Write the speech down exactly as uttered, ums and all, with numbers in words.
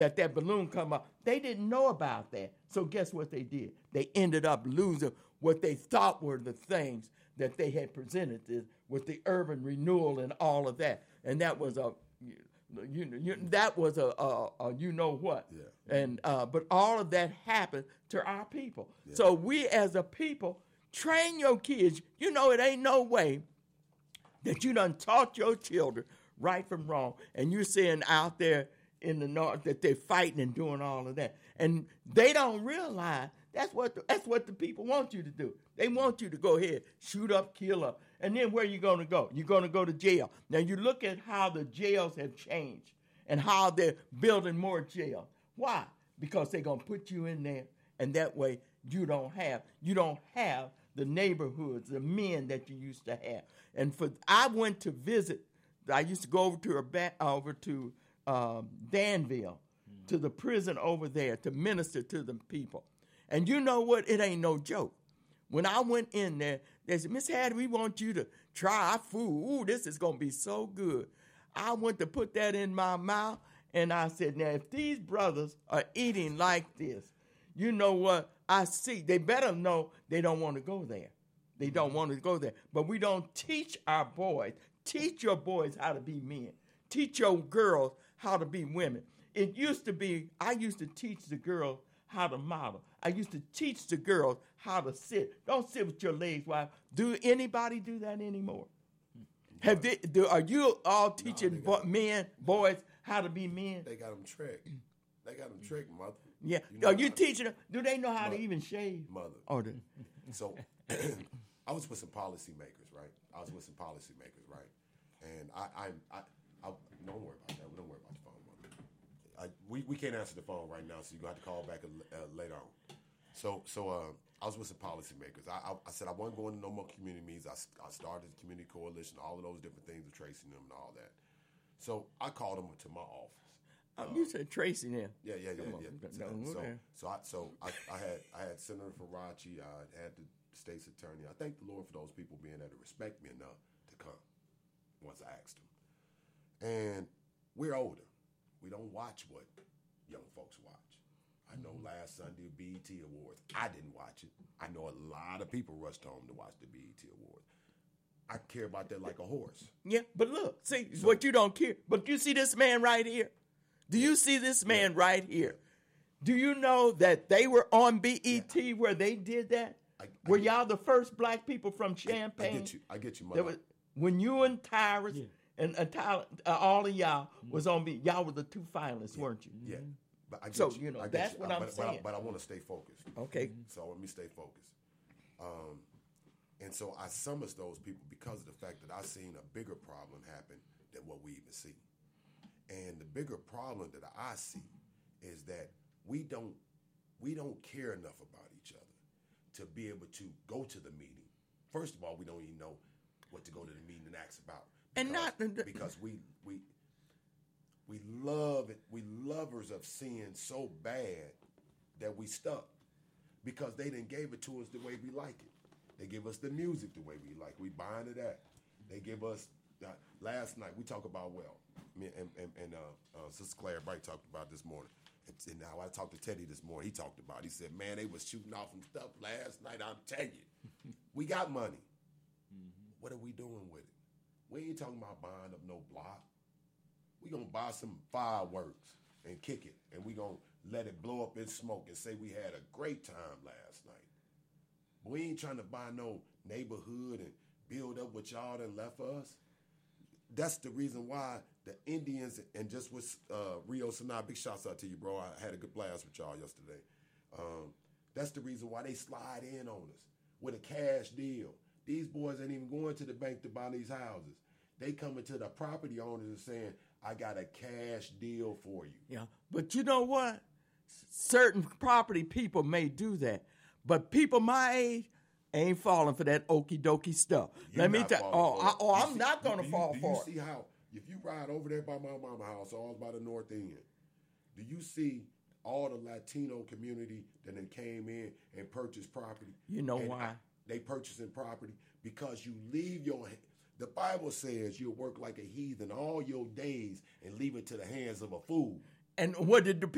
that that balloon come up. They didn't know about that. So guess what they did? They ended up losing what they thought were the things that they had presented to, with the urban renewal and all of that. And that was a, you, you, that was a, a, a you know what. Yeah. And uh, but all of that happened to our people. Yeah. So we as a people, train your kids. You know, it ain't no way that you done taught your children right from wrong, and you're seeing out there in the north that they're fighting and doing all of that, and they don't realize that's what the, that's what the people want you to do. They want you to go ahead, shoot up, kill up, and then where you going to go? You're going to go to jail. Now you look at how the jails have changed and how they're building more jails. Why? Because they're going to put you in there, and that way you don't have you don't have the neighborhoods, the men that you used to have. And for I went to visit. I used to go over to a over to um, Danville, mm-hmm. to the prison over there to minister to the people. And you know what? It ain't no joke. When I went in there, they said, Miss Hattie, we want you to try our food. Ooh, this is going to be so good. I went to put that in my mouth, and I said, now, if these brothers are eating like this, you know what? I see. They better know they don't want to go there. They don't want to go there. But we don't teach our boys. Teach your boys how to be men. Teach your girls how to be women. It used to be, I used to teach the girls how to model. I used to teach the girls how to sit. Don't sit with your legs wide. Do anybody do that anymore? Have they, do, are you all teaching no, bo- men, boys, how to be men? They got them tricked. They got them tricked, mother. Yeah. You know are you to, teaching them? Do they know how mother, to even shave? Mother. Oh, the, so I was with some policymakers, right? I was with some policymakers, right? And I, I, I, I don't worry about that. We don't worry about the phone, mother. I, we, we can't answer the phone right now, so you're going to have to call back uh, later on. So, so uh, I was with some policymakers. I, I, I said I wasn't going to no more community meetings. I, I started the community coalition, all of those different things with Tracy and them and all that. So I called them to my office. Oh, um, you said Tracy now. Yeah, yeah, yeah, Come yeah. on. So, so, so I, so I, I had, I had Senator Faraci. I had the state's attorney. I thank the Lord for those people being able to respect me enough to come once I asked them. And we're older. We don't watch what young folks watch. I know last Sunday, B E T Awards. I didn't watch it. I know a lot of people rushed home to watch the B E T Awards. I care about that like a horse. Yeah, but look, see, so, what you don't care. But you see this man right here? Do you see this man yeah. right here? Do you know that they were on B E T yeah. where they did that? I, I were y'all the first black people from Champaign? I, I get you. I get you, mother. Was, when you and Tyrus yeah. and uh, Tyler, uh, all of y'all mm-hmm. was on B, y'all were the two finalists, yeah. weren't you? Yeah. But I get so, you, you know, I that's you. what I, I'm but, saying. But I, but I want to stay focused. Okay. So let me stay focused. Um, and so I summons those people because of the fact that I've seen a bigger problem happen than what we even see. And the bigger problem that I see is that we don't we don't care enough about each other to be able to go to the meeting. First of all, we don't even know what to go to the meeting and ask about. Because, and not because we we we love it. We lovers of sin so bad that we stuck because they didn't gave it to us the way we like it. They give us the music the way we like. We buying it at. They give us uh, last night we talk about well. Me and, and, and uh, uh, Sister Claire Bright talked about this morning. And, and now I talked to Teddy this morning. He talked about it. He said, man, they was shooting off some stuff last night. I'm telling you. We got money. Mm-hmm. What are we doing with it? We ain't talking about buying up no block. We going to buy some fireworks and kick it. And we going to let it blow up in smoke and say we had a great time last night. But we ain't trying to buy no neighborhood and build up what y'all done left for us. That's the reason why the Indians, and just with uh, Rio Sanaa, big shouts out to you, bro. I had a good blast with y'all yesterday. Um, that's the reason why they slide in on us with a cash deal. These boys ain't even going to the bank to buy these houses. They coming to the property owners and saying, I got a cash deal for you. Yeah, but you know what? Certain property people may do that. But people my age ain't falling for that okie dokie stuff. You're Let me tell you. Oh, I, oh I'm see, not going to fall you, for it. Do you see how, if you ride over there by my mama house, all by the north end, do you see all the Latino community that then came in and purchased property? You know and why? I, they purchasing property because you leave your, the Bible says you'll work like a heathen all your days and leave it to the hands of a fool. And what did the